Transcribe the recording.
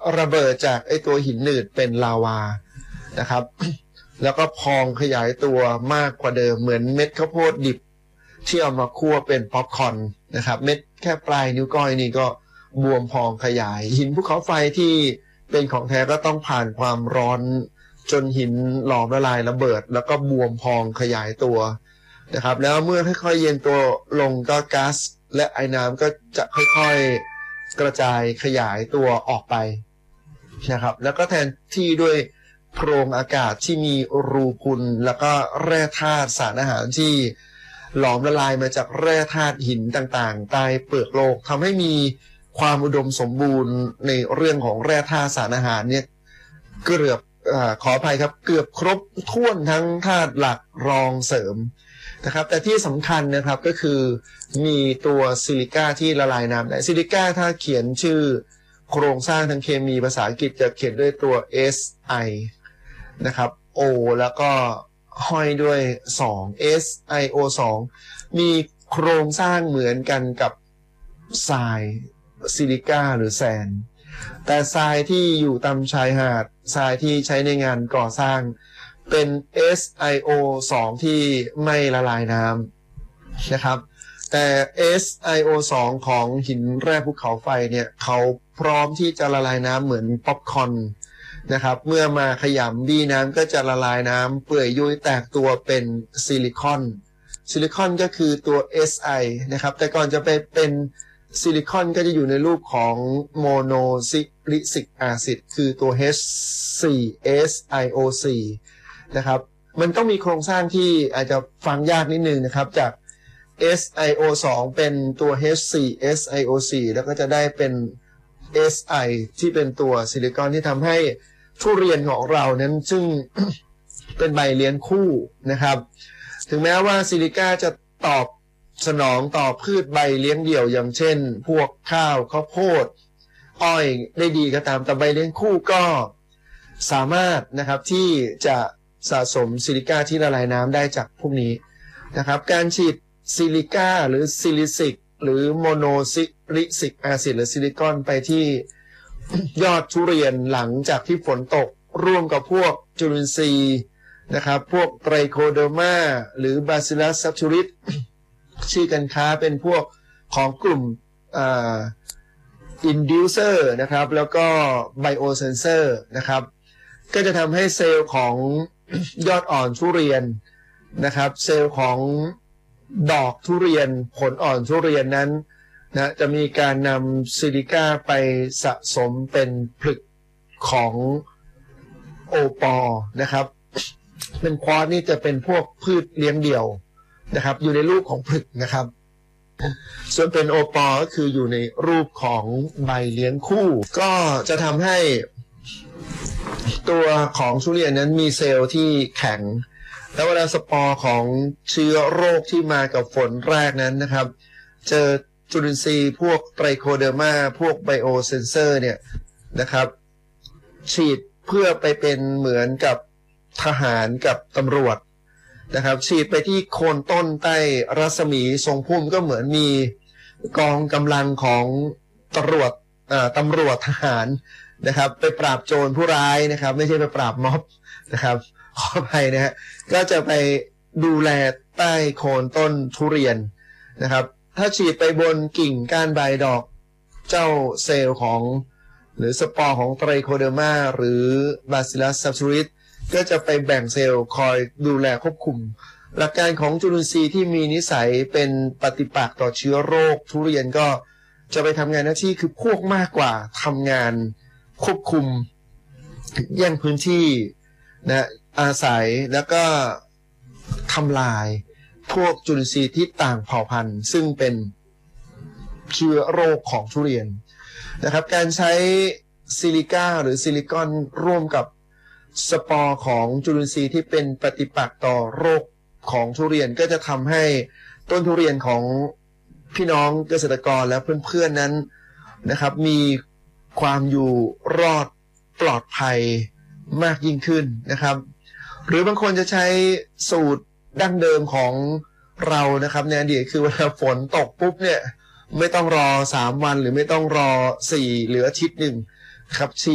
ระเบิดจากไอตัวหินหนืดเป็นลาวานะครับ แล้วก็พองขยายตัวมากกว่าเดิมเหมือนเม็ดข้าวโพดดิบที่เอามาคั่วเป็นป๊อปคอร์นนะครับเม็ดแค่ปลายนิ้วก้อยนี่ก็บวมพองขยายหินภูเขาไฟที่เป็นของแท้ก็ต้องผ่านความร้อนจนหินหลอมละลายระเบิดแล้วก็บวมพองขยายตัวนะครับแล้วเมื่อค่อยๆเย็นตัวลงก็ก๊าซและไอน้ำก็จะค่อยๆกระจายขยายตัวออกไปนะครับแล้วก็แทนที่ด้วยโพรงอากาศที่มีรูพุนแล้วก็แร่ธาตุสารอาหารที่หลอมละลายมาจากแร่ธาตุหินต่างๆใต้เปลือกโลกทำให้มีความอุดมสมบูรณ์ในเรื่องของแร่ธาตุสารอาหารเนี่ยเกือบขออภัยครับเกือบครบถ้วนทั้งธาตุหลักรองเสริมนะครับแต่ที่สำคัญนะครับก็คือมีตัวซิลิก้าที่ละลายน้ำได้ซิลิก้าถ้าเขียนชื่อโครงสร้างทางเคมีภาษาอังกฤษจะเขียนด้วยตัว Si นะครับ O แล้วก็ห้อยด้วย2 SiO2 มีโครงสร้างเหมือนกันกับทรายซิลิก้าหรือแซนแต่ทรายที่อยู่ตามชายหาดทรายที่ใช้ในงานก่อสร้างเป็น SiO2 ที่ไม่ละลายน้ำนะครับแต่ SiO2 ของหินแร่ภูเขาไฟเนี่ยเขาพร้อมที่จะละลายน้ำเหมือนป๊อปคอร์นนะครับเมื่อมาขยำบี้น้ำก็จะละลายน้ำเปื่อยยุ่ยแตกตัวเป็นซิลิคอนซิลิคอนก็คือตัว Si นะครับแต่ก่อนจะไปเป็นซิลิคอนก็จะอยู่ในรูปของโมโนซิลิซิกแอซิดคือตัว H4SiO4 นะครับมันต้องมีโครงสร้างที่อาจจะฟังยากนิดนึงนะครับจาก SiO2 เป็นตัว H4SiO4 แล้วก็จะได้เป็น Si ที่เป็นตัวซิลิคอนที่ทำให้ทุเรียนของเรานั้นซึ่ง เป็นใบเลี้ยงคู่นะครับถึงแม้ว่าซิลิก้าจะตอบสนองต่อพืชใบเลี้ยงเดี่ยวอย่างเช่นพวกข้าวข้าวโพดอ้อยได้ดีก็ตามแต่ใบเลี้ยงคู่ก็สามารถนะครับที่จะสะสมซิลิก้าที่ละลายน้ำได้จากพวกนี้นะครับการฉีดซิลิก้าหรือซิลิซิกหรือโมโนซิลิซิกแอซิดหรือซิลิคอนไปที่ยอดทุเรียนหลังจากที่ฝนตกร่วมกับพวกจุลินทรีย์นะครับพวกไตรโคเดอร์มาหรือบาซิลัสซับทูริสชื่อการค้าเป็นพวกของกลุ่มอินดิวเซอร์นะครับแล้วก็ไบโอเซนเซอร์นะครับก็จะทำให้เซลล์ของยอดอ่อนทุเรียนนะครับเซลล์ของดอกทุเรียนผลอ่อนทุเรียนนั้นนะจะมีการนำซิลิก้าไปสะสมเป็นผลึกของโอปอล์นะครับเป็นควอตซ์นี่จะเป็นพวกพืชเลี้ยงเดี่ยวนะครับอยู่ในรูปของผลึกนะครับส่วนเป็นโอปอล์ก็คืออยู่ในรูปของใบเลี้ยงคู่ก็จะทำให้ตัวของทุเรียนนั้นมีเซลล์ที่แข็งแล้วเวลาสปอร์ของเชื้อโรคที่มากับฝนแรกนั้นนะครับเจอจุลินทรีย์พวกไตรโคเดอร์มาพวกไบโอเซนเซอร์เนี่ยนะครับฉีดเพื่อไปเป็นเหมือนกับทหารกับตำรวจนะครับฉีดไปที่โคนต้นใต้รัศมีทรงพุ่มก็เหมือนมีกองกำลังของตำรวจทหารนะครับไปปราบโจรผู้ร้ายนะครับไม่ใช่ไปปราบม็อบนะครับขออภัยนะฮะก็จะไปดูแลใต้โคนต้นทุเรียนนะครับถ้าฉีดไปบนกิ่งก้านใบดอกเจ้าเซลล์ของหรือสปอร์ของไตรโคเดอร์มาหรือบาซิลัสซับทูริสก็จะไปแบ่งเซลล์คอยดูแลควบคุมหลักการของจุลินทรีย์ที่มีนิสัยเป็นปฏิปักษ์ต่อเชื้อโรคทุเรียนก็จะไปทำงานหน้าที่คือพวกมากกว่าทำงานควบคุมแย่งพื้นที่นะอาศัยแล้วก็ทำลายพวกจุลินทรีย์ที่ต่างเผ่าพันธุ์ซึ่งเป็นเชื้อโรคของทุเรียนนะครับการใช้ซิลิก้าหรือซิลิคอนร่วมกับสปอร์ของจุลินทรีย์ที่เป็นปฏิปักษ์ต่อโรคของทุเรียนก็จะทำให้ต้นทุเรียนของพี่น้องเกษตรกรและเพื่อนๆนั้นนะครับมีความอยู่รอดปลอดภัยมากยิ่งขึ้นนะครับหรือบางคนจะใช้สูตรดั้งเดิมของเรานะครับในอดีตคือเวลาฝนตกปุ๊บเนี่ยไม่ต้องรอ3 วันหรือไม่ต้องรอ4หรืออาทิตย์หนึ่งครับ